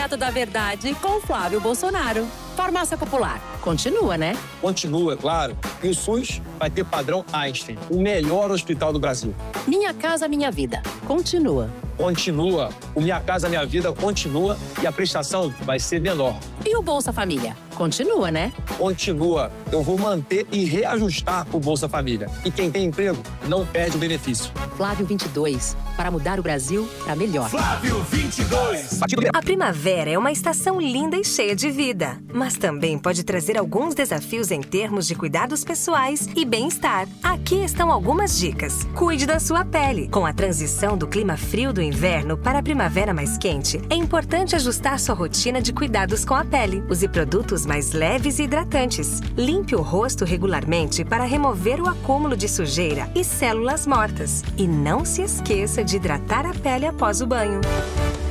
lado da verdade com Flávio Bolsonaro. Farmácia Popular. Continua, né? Continua, claro. E o SUS vai ter padrão Einstein, o melhor hospital do Brasil. Minha Casa Minha Vida. Continua. Continua. O Minha Casa Minha Vida continua e a prestação vai ser menor. E o Bolsa Família? Continua, né? Continua. Eu vou manter e reajustar o Bolsa Família. E quem tem emprego não perde o benefício. Flávio 22. Para mudar o Brasil para melhor. Flávio 22. A primavera é uma estação linda e cheia de vida, mas também pode trazer alguns desafios em termos de cuidados pessoais e bem-estar. Aqui estão algumas dicas. Cuide da sua pele. Com a transição do clima frio do inverno para a primavera mais quente, é importante ajustar sua rotina de cuidados com a pele. Use produtos mais leves e hidratantes. Limpe o rosto regularmente para remover o acúmulo de sujeira e células mortas. E não se esqueça de hidratar a pele após o banho.